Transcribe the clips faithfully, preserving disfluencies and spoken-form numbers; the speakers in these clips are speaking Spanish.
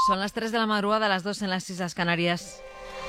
Son las tres de la madrugada, las dos en las Islas Canarias.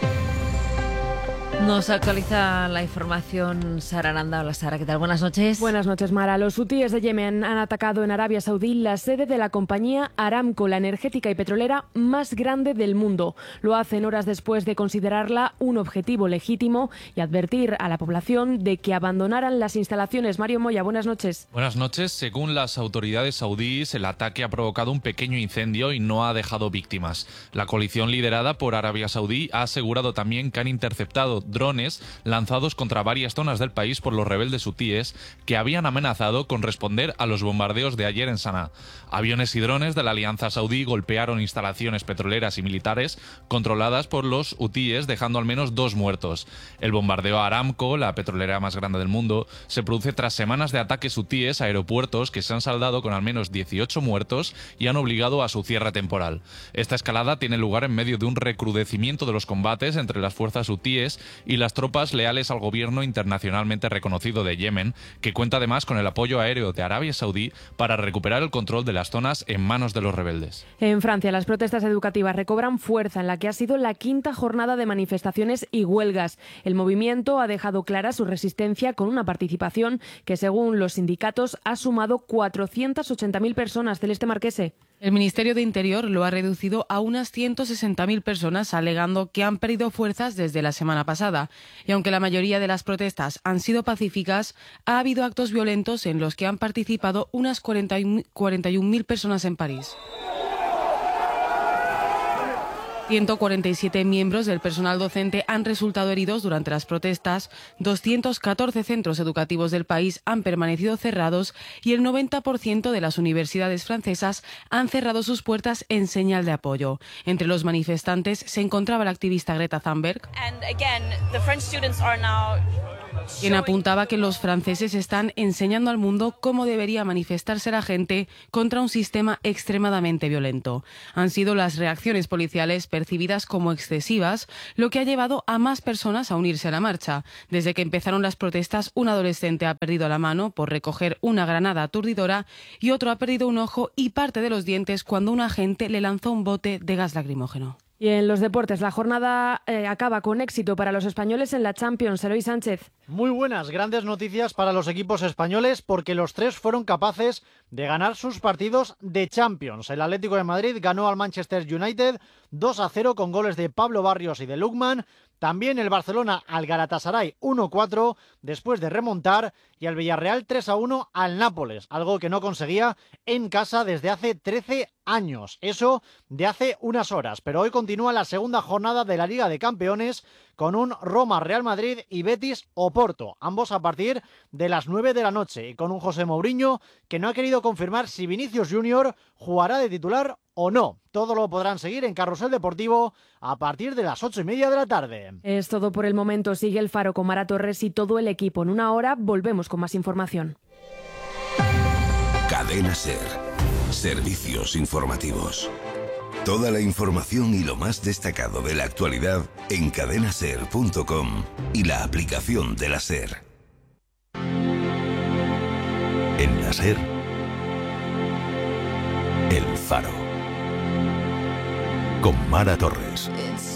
Nos actualiza la información Sara Aranda. Hola Sara, ¿qué tal? Buenas noches. Buenas noches, Mara. Los hutíes de Yemen han atacado en Arabia Saudí la sede de la compañía Aramco, la energética y petrolera más grande del mundo. Lo hacen horas después de considerarla un objetivo legítimo y advertir a la población de que abandonaran las instalaciones. Mario Moya, buenas noches. Buenas noches. Según las autoridades saudíes, el ataque ha provocado un pequeño incendio y no ha dejado víctimas. La coalición liderada por Arabia Saudí ha asegurado también que han interceptado drones lanzados contra varias zonas del país por los rebeldes hutíes que habían amenazado con responder a los bombardeos de ayer en Sanaa. Aviones y drones de la alianza saudí golpearon instalaciones petroleras y militares controladas por los hutíes, dejando al menos dos muertos. El bombardeo a Aramco, la petrolera más grande del mundo, se produce tras semanas de ataques hutíes a aeropuertos que se han saldado con al menos dieciocho muertos y han obligado a su cierre temporal. Esta escalada tiene lugar en medio de un recrudecimiento de los combates entre las fuerzas hutíes y las tropas leales al gobierno internacionalmente reconocido de Yemen, que cuenta además con el apoyo aéreo de Arabia Saudí para recuperar el control de las zonas en manos de los rebeldes. En Francia, las protestas educativas recobran fuerza en la que ha sido la quinta jornada de manifestaciones y huelgas. El movimiento ha dejado clara su resistencia con una participación que, según los sindicatos, ha sumado cuatrocientas ochenta mil personas. Celeste Marquese. El Ministerio de Interior lo ha reducido a unas ciento sesenta mil personas, alegando que han perdido fuerzas desde la semana pasada. Y aunque la mayoría de las protestas han sido pacíficas, ha habido actos violentos en los que han participado unas cuarenta y un mil personas en París. ciento cuarenta y siete miembros del personal docente han resultado heridos durante las protestas, doscientos catorce centros educativos del país han permanecido cerrados y el noventa por ciento de las universidades francesas han cerrado sus puertas en señal de apoyo. Entre los manifestantes se encontraba la activista Greta Thunberg, quien apuntaba que los franceses están enseñando al mundo cómo debería manifestarse la gente contra un sistema extremadamente violento. Han sido las reacciones policiales percibidas como excesivas, lo que ha llevado a más personas a unirse a la marcha. Desde que empezaron las protestas, un adolescente ha perdido la mano por recoger una granada aturdidora y otro ha perdido un ojo y parte de los dientes cuando un agente le lanzó un bote de gas lacrimógeno. Y en los deportes, la jornada eh, acaba con éxito para los españoles en la Champions. Eloy Sánchez. Muy buenas, grandes noticias para los equipos españoles porque los tres fueron capaces de ganar sus partidos de Champions. El Atlético de Madrid ganó al Manchester United dos a cero con goles de Pablo Barrios y de Lookman. También el Barcelona al Galatasaray uno a cuatro después de remontar y el Villarreal tres a uno al Nápoles, algo que no conseguía en casa desde hace trece años. Eso de hace unas horas, pero hoy continúa la segunda jornada de la Liga de Campeones con un Roma-Real Madrid y Betis-Oporto, ambos a partir de las nueve de la noche y con un José Mourinho que no ha querido confirmar si Vinicius Junior jugará de titular o no. Todo lo podrán seguir en Carrusel Deportivo a partir de las ocho y media de la tarde. Es todo por el momento. Sigue el Faro con Mara Torres y todo el equipo. En una hora volvemos con más información. Cadena SER. Servicios informativos. Toda la información y lo más destacado de la actualidad en cadena ser punto com y la aplicación de la SER. En la SER, El Faro. Con Mara Torres.